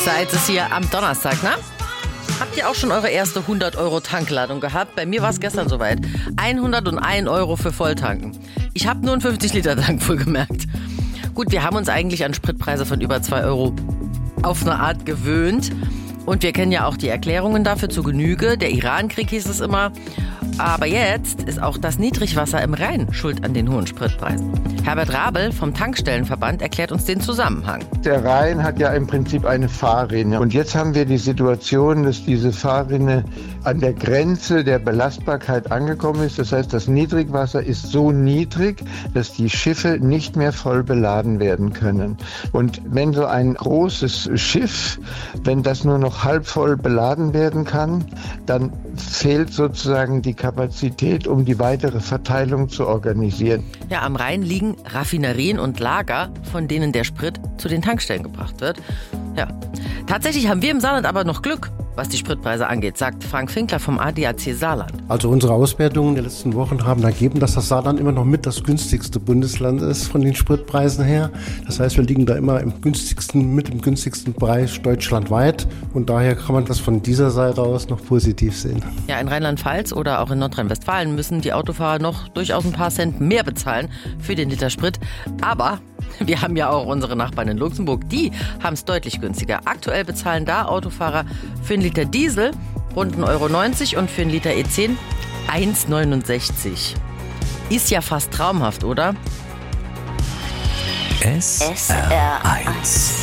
Seid es hier am Donnerstag, ne? Habt ihr auch schon eure erste 100-Euro-Tankladung gehabt? Bei mir war es gestern soweit. 101 Euro für Volltanken. Ich habe nur einen 50-Liter-Tank wohlgemerkt. Gut, wir haben uns eigentlich an Spritpreise von über 2 Euro auf eine Art gewöhnt. Und wir kennen ja auch die Erklärungen dafür zu Genüge. Der Iran-Krieg hieß es immer. Aber jetzt ist auch das Niedrigwasser im Rhein schuld an den hohen Spritpreisen. Herbert Rabel vom Tankstellenverband erklärt uns den Zusammenhang. Der Rhein hat ja im Prinzip eine Fahrrinne. Und jetzt haben wir die Situation, dass diese Fahrrinne an der Grenze der Belastbarkeit angekommen ist. Das heißt, das Niedrigwasser ist so niedrig, dass die Schiffe nicht mehr voll beladen werden können. Und wenn so ein großes Schiff, wenn das nur noch halb voll beladen werden kann, dann fehlt sozusagen die Kapazität, um die weitere Verteilung zu organisieren. Ja, am Rhein liegen Raffinerien und Lager, von denen der Sprit zu den Tankstellen gebracht wird. Ja, tatsächlich haben wir im Saarland aber noch Glück, was die Spritpreise angeht, sagt Frank Finkler vom ADAC Saarland. Also unsere Auswertungen der letzten Wochen haben ergeben, dass das Saarland immer noch mit das günstigste Bundesland ist von den Spritpreisen her. Das heißt, wir liegen da immer mit dem günstigsten Preis deutschlandweit. Und daher kann man das von dieser Seite aus noch positiv sehen. Ja, in Rheinland-Pfalz oder auch in Nordrhein-Westfalen müssen die Autofahrer noch durchaus ein paar Cent mehr bezahlen für den Liter Sprit. Aber wir haben ja auch unsere Nachbarn in Luxemburg, die haben es deutlich günstiger. Aktuell bezahlen da Autofahrer für einen Liter Diesel rund 1,90 Euro und für einen Liter E10 1,69 €. Ist ja fast traumhaft, oder? SR1